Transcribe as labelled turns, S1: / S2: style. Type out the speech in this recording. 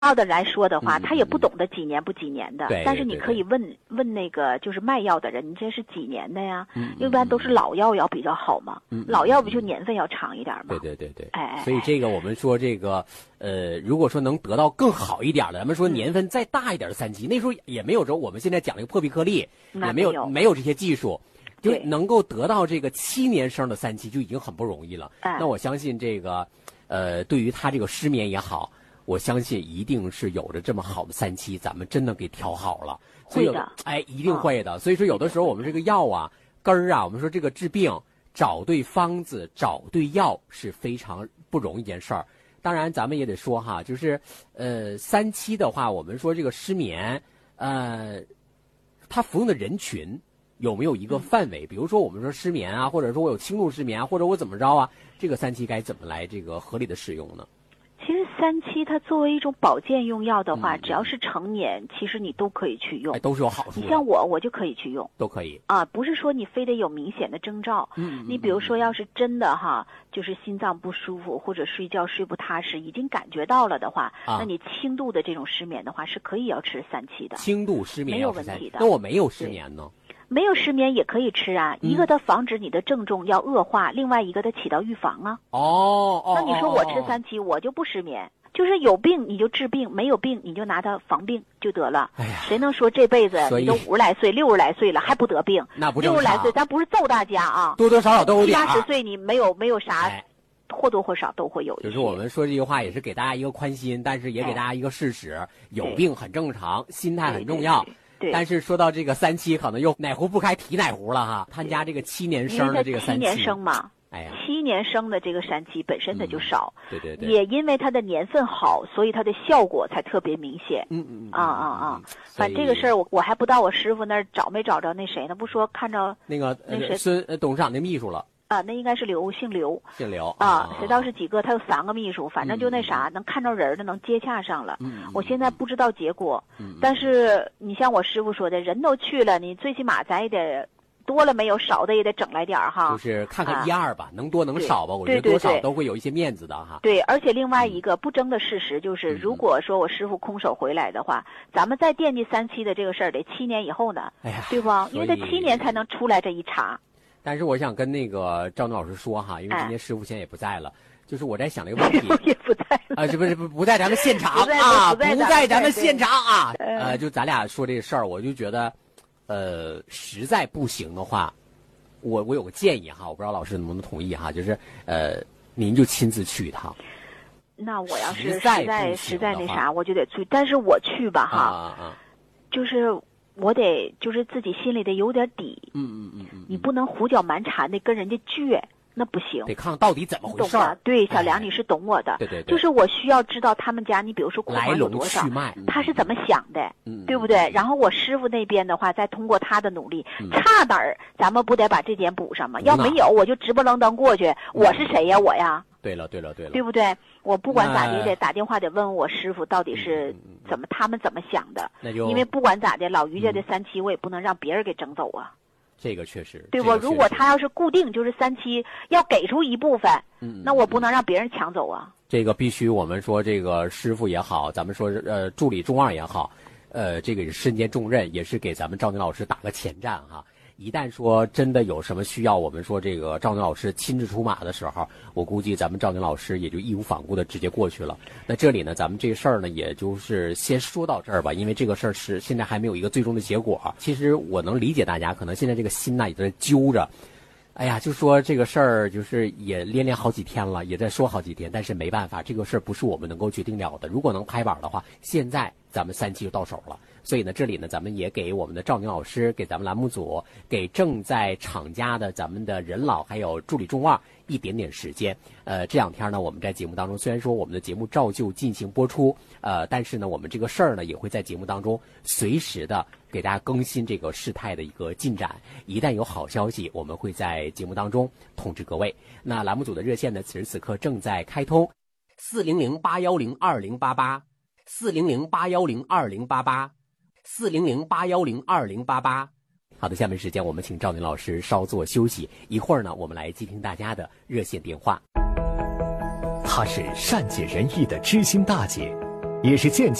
S1: 药的来说的话，他也不懂得几年不几年的，但是你可以问那个就是卖药的人，你这是几年的呀？一般都是老药要比较好嘛，老药不就年份要长一点嘛？
S2: 对，所以这个我们说这个如果说能得到更好一点的，咱们说年份再大一点的3期，那时候也没有说我们现在讲这个破壁颗粒，也没有这些技术。就能够得到这个7年生的3期就已经很不容易了。那我相信这个，对于他这个失眠也好，我相信一定是有着这么好的3期，咱们真的给调好了。
S1: 会的，
S2: 一定会的。所以说，有的时候我们这个药啊，根儿啊，我们说这个治病，找对方子，找对药是非常不容易一件事儿。当然，咱们也得说哈，就是3期的话，我们说这个失眠，他服用的人群。有没有一个范围？比如说我们说失眠啊，或者说我有轻度失眠啊，或者我怎么着啊？这个3期该怎么来这个合理的使用呢？
S1: 其实3期它作为一种保健用药的话，只要是成年，其实你都可以去用，
S2: 都是有好处的。
S1: 你像我就可以去用，
S2: 都可以
S1: 啊，不是说你非得有明显的征兆。你比如说，要是真的哈，就是心脏不舒服或者睡觉睡不踏实，已经感觉到了的话，那你轻度的这种失眠的话，是可以要吃3期的。
S2: 轻度失眠
S1: 没有问题的。
S2: 那我没有失眠呢？
S1: 没有失眠也可以吃啊，一个它防止你的症状要恶化，另外一个它起到预防啊。那你说我吃3期，我就不失眠，就是有病你就治病，没有病你就拿它防病就得了。谁能说这辈子你都50来岁、60来岁了还不得病？
S2: 那不正常。
S1: 60来岁，咱不是揍大家啊，
S2: 多多少少都有点。
S1: 70、80岁你没有啥。或多或少都会有一些。
S2: 就是我们说这句话也是给大家一个宽心，但是也给大家一个事实，有病很正常，心态很重要。但是说到这个3期，可能又哪壶不开提哪壶了哈。他家这个7年生的这个3期，7
S1: 年生嘛，7年生的这个3期本身它就少，
S2: 对，
S1: 也因为它的年份好，所以它的效果才特别明显。反正这个事儿我还不到我师傅那儿找没找着那谁呢？不说看着
S2: 那个孙董事长的秘书了。
S1: 那应该是姓刘
S2: 啊，
S1: 谁道是几个？他有3个秘书，反正就那啥，能看着人的，能接洽上了。我现在不知道结果，但是你像我师傅说的，人都去了，你最起码咱也得多了没有，少的也得整来点哈。
S2: 就是看看1、2吧，能多能少吧，我觉得多少都会有一些面子的哈。
S1: 对，而且另外一个不争的事实就是，如果说我师傅空手回来的话，咱们再惦记3期的这个事儿，得7年以后呢，对不？因为他7年才能出来这一茬。
S2: 但是我想跟那个赵能老师说哈，因为今天师傅现在也不在了，就是我在想这个问题，
S1: 也不在
S2: 这不在咱们现场啊，不在咱们现场啊，就咱俩说这个事儿，我就觉得，实在不行的话，我有个建议哈，我不知道老师能不能同意哈，就是您就亲自去一趟。
S1: 那我要是实在那啥，我就得去，但是我去吧哈，就是。我得就是自己心里得有点底，你不能胡搅蛮缠的跟人家倔，那不行。
S2: 得看看到底怎么回事儿。
S1: 对，小梁你是懂我的，
S2: 对，
S1: 就是我需要知道他们家，你比如说库房有多少，他是怎么想的，对不对？然后我师傅那边的话，再通过他的努力，差哪儿咱们不得把这点补上吗？要没有我就直不愣登过去，我是谁呀我呀？
S2: 对了，
S1: 对不对？我不管咋地得打电话得问我师傅到底是怎么他们怎么想的，因为不管咋的，老于家的3期我也不能让别人给整走啊。
S2: 这个确实，
S1: 对不？如果他要是固定就是3期要给出一部分，那我不能让别人抢走啊。
S2: 这个必须我们说这个师傅也好，咱们说助理中2也好，这个是身兼重任，也是给咱们赵宁老师打个前站哈。一旦说真的有什么需要，我们说这个赵宁老师亲自出马的时候，我估计咱们赵宁老师也就义无反顾的直接过去了。那这里呢，咱们这个事儿呢，也就是先说到这儿吧，因为这个事儿是现在还没有一个最终的结果。其实我能理解大家，可能现在这个心呢也在揪着，哎呀，就说这个事儿就是也连好几天了，也在说好几天，但是没办法，这个事儿不是我们能够决定了的。如果能拍板的话，现在咱们3期就到手了。所以呢，这里呢，咱们也给我们的赵宁老师，给咱们栏目组，给正在厂家的咱们的任老还有助理中2一点点时间。这2天呢，我们在节目当中，虽然说我们的节目照旧进行播出，但是呢，我们这个事儿呢，也会在节目当中随时的给大家更新这个事态的一个进展。一旦有好消息，我们会在节目当中通知各位。那栏目组的热线呢，此时此刻正在开通，400-810-2088，400-810-2088，400-810-2088。好的，下面时间我们请赵宁老师稍作休息，一会儿呢，我们来接听大家的热线电话。
S3: 她是善解人意的知心大姐， 也是间接